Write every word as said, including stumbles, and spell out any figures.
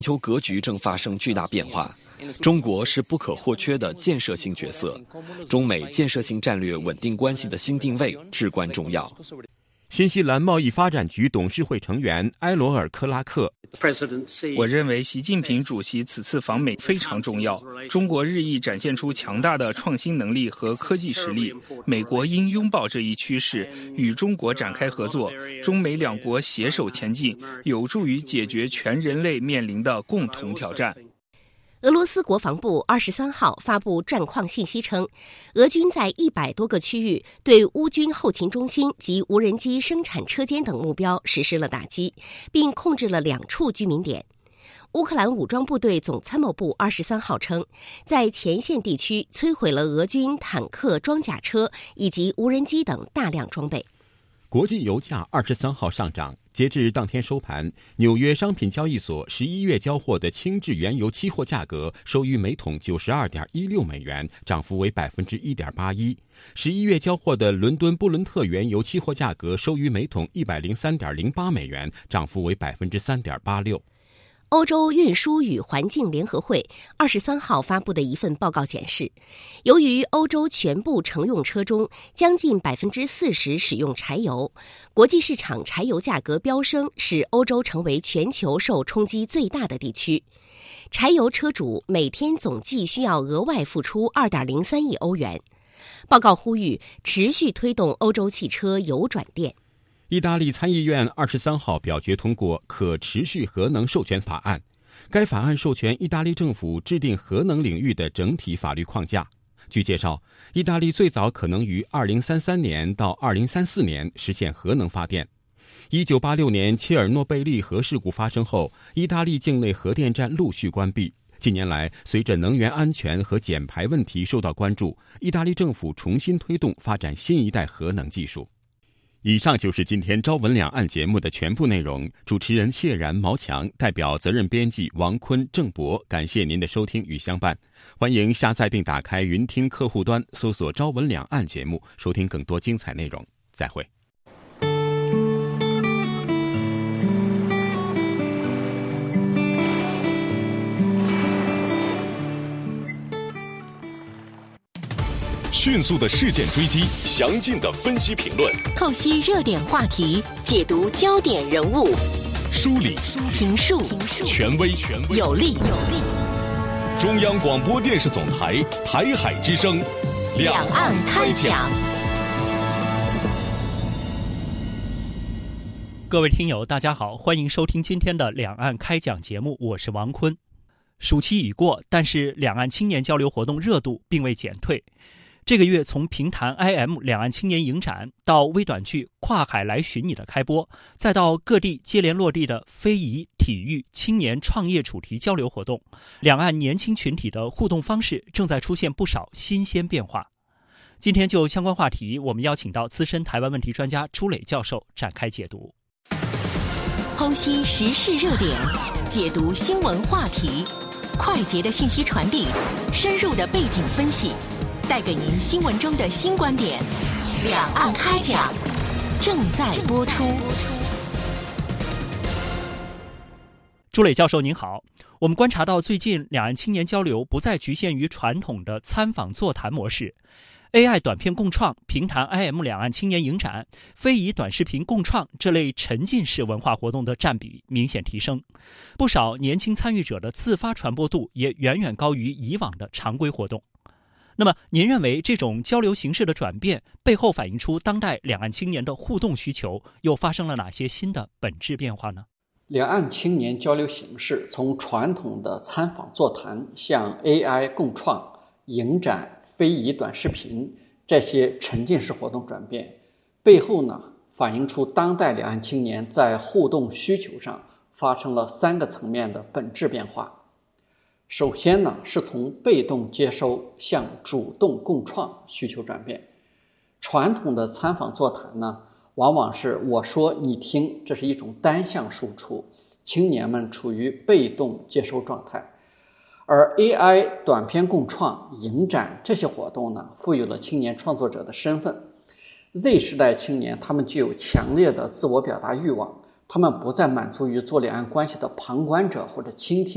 全球格局正发生巨大变化，中国是不可或缺的建设性角色，中美建设性战略稳定关系的新定位至关重要。 新西兰贸易发展局董事会成员埃罗尔·克拉克， 我认为习近平主席此次访美非常重要。中国日益展现出强大的创新能力和科技实力，美国应拥抱这一趋势，与中国展开合作，中美两国携手前进，有助于解决全人类面临的共同挑战。 俄罗斯国防部二十三号发布战况信息称，俄军在一百多个区域对乌军后勤中心及无人机生产车间等目标实施了打击，并控制了两处居民点。乌克兰武装部队总参谋部二十三号称，在前线地区摧毁了俄军坦克、装甲车以及无人机等大量装备。 国际油价二十三号上涨，截至当天收盘，纽约商品交易所十一月交货的轻质原油期货价格收于每桶九十二点一六美元，涨幅为百分之一点八一。十一月交货的伦敦布伦特原油期货价格收于每桶一百零三点零八美元，涨幅为百分之三点八六。 欧洲运输与环境联合会二十三号发布的一份报告显示，由于欧洲全部乘用车中将近百分之四十使用柴油，国际市场柴油价格飙升，使欧洲成为全球受冲击最大的地区。柴油车主每天总计需要额外付出二点零三亿欧元。报告呼吁持续推动欧洲汽车油转电。 意大利参议院二十三号表决通过可持续核能授权法案，该法案授权意大利政府制定核能领域的整体法律框架。据介绍，意大利最早可能于二零三三年到二零三四年实现核能发电。一九八六年切尔诺贝利核事故发生后，意大利境内核电站陆续关闭。近年来，随着能源安全和减排问题受到关注，意大利政府重新推动发展新一代核能技术。以上就是今天朝闻两岸节目的全部内容。主持人谢然、毛强，代表责任编辑王坤、郑博，感谢您的收听与相伴。欢迎下载并打开云听客户端，搜索朝闻两岸节目，收听更多精彩内容。再会。 迅速的事件追击，详尽的分析评论， 透析热点话题，解读焦点人物， 梳理评述权威有力。 中央广播电视总台台海之声， 两岸开讲。 各位听友大家好，欢迎收听今天的两岸开讲节目，我是王坤。暑期已过，但是两岸青年交流活动热度并未减退。这个月从评弹 I M 两岸青年影展到微短剧《跨海来寻你》的开播，再到各地接连落地的非遗、体育、青年创业主题交流活动，两岸年轻群体的互动方式正在出现不少新鲜变化。今天就相关话题，我们邀请到资深台湾问题专家朱磊教授展开解读。 剖析时事热点，解读新闻话题，快捷的信息传递，深入的背景分析，带给您新闻中的新观点。两岸开讲正在播出。 朱磊教授您好，我们观察到最近两岸青年交流不再局限于传统的参访座谈模式， A I 短片共创、评弹 I M 两岸青年影展、非遗短视频共创这类沉浸式文化活动的占比明显提升，不少年轻参与者的自发传播度也远远高于以往的常规活动。那么您认为这种交流形式的转变背后反映出当代两岸青年的互动需求又发生了哪些新的本质变化呢？ 两岸青年交流形式从传统的参访座谈向 A I 共创、影展、非遗短视频这些沉浸式活动转变，背后呢反映出当代两岸青年在互动需求上发生了三个层面的本质变化。首先呢，是从被动接收向主动共创需求转变。传统的参访座谈呢，往往是我说你听，这是一种单向输出，青年们处于被动接收状态。而 A I 短片共创、影展这些活动呢，赋予了青年创作者的身份。Z 时代青年，他们具有强烈的自我表达欲望，他们不再满足于做两岸关系的旁观者或者倾听